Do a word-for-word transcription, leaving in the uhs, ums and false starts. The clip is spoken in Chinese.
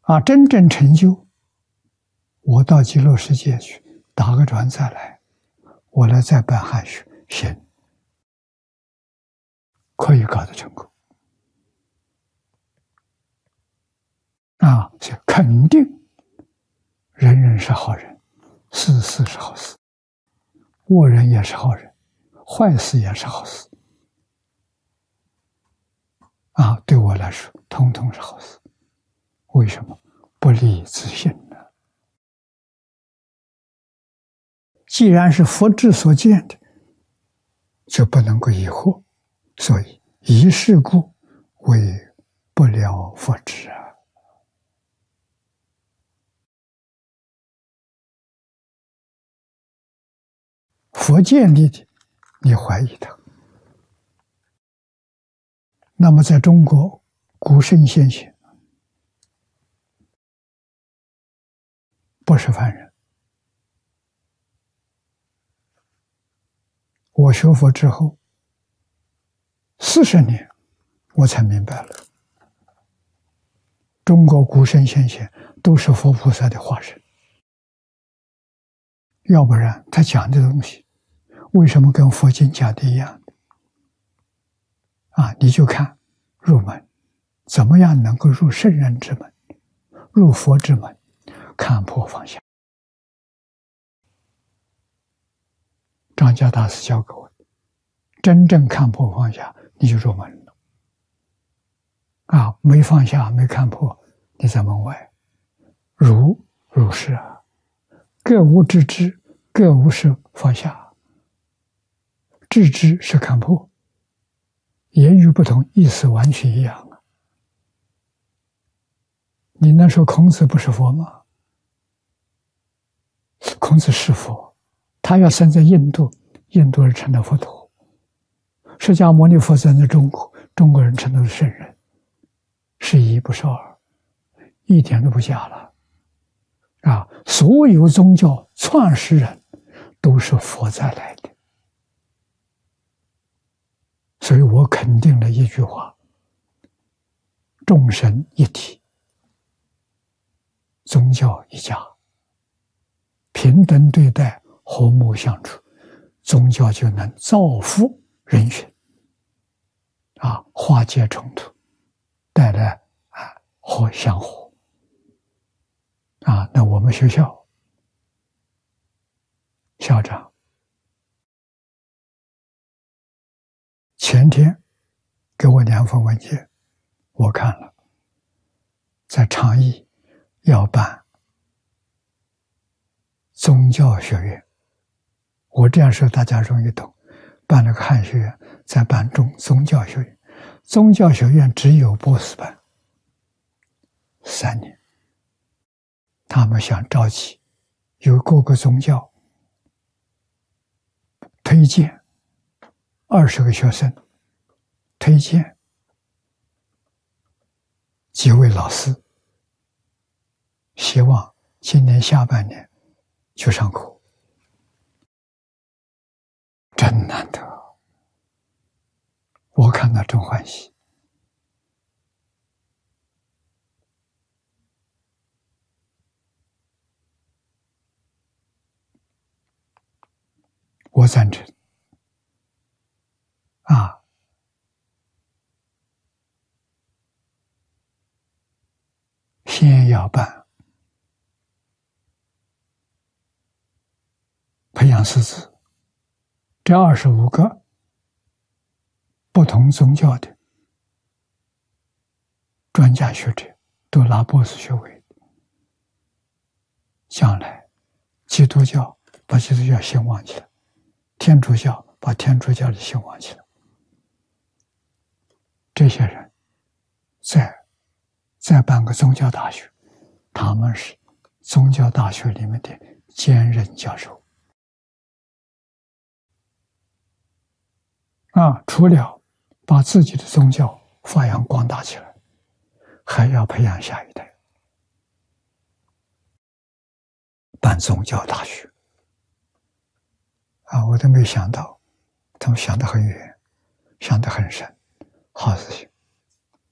啊，真正成就，我到极乐世界去打个转再来，我来再办汉学，行，可以搞得成功。啊，所以肯定人人是好人，事事是好事，恶人也是好人，坏事也是好事。啊，对我来说，通通是好事。为什么？不离自性呢？既然是佛智所见的，就不能够疑惑。所以，疑是故，为不了佛智啊。佛建立的，你怀疑他。那么，在中国古圣先贤不是凡人。我学佛之后四十年，我才明白了，中国古圣先贤都是佛菩萨的化身，要不然他讲的东西为什么跟佛经讲的一样？啊，你就看入门，怎么样能够入圣人之门，入佛之门，看破放下。张家大师教给我，真正看破放下，你就入门了。啊，没放下，没看破，你在门外。如如是啊，各无知之，各无是放下。知之是看破，言语不同，意思完全一样啊。你能说孔子不是佛吗？孔子是佛，他要生在印度，印度人成了佛陀；释迦牟尼佛生在中国，中国人成了圣人，是一不是二，一点都不假了。啊，所有宗教创始人都是佛再来的。所以我肯定了一句话：众神一体，宗教一家，平等对待，和睦相处，宗教就能造福人群，啊，化解冲突，带来啊和相互。啊，那我们学校校长前天给我两份文件，我看了，在倡议要办宗教学院。我这样说大家容易懂，办了个汉学院，再办宗宗教学院。宗教学院只有博士班，三年。他们想召集由各个宗教推荐二十个学生，推荐几位老师，希望今年下半年就上课。真难得，我看到真欢喜。我赞成啊，先要办培养师资，这二十五个不同宗教的专家学者都拿博士学位，将来基督教把基督教兴旺起来，天主教把天主教的兴旺起来。这些人再再办个宗教大学，他们是宗教大学里面的兼任教授啊，除了把自己的宗教发扬光大起来，还要培养下一代，办宗教大学啊，我都没想到，他们想得很远，想得很深，好事情。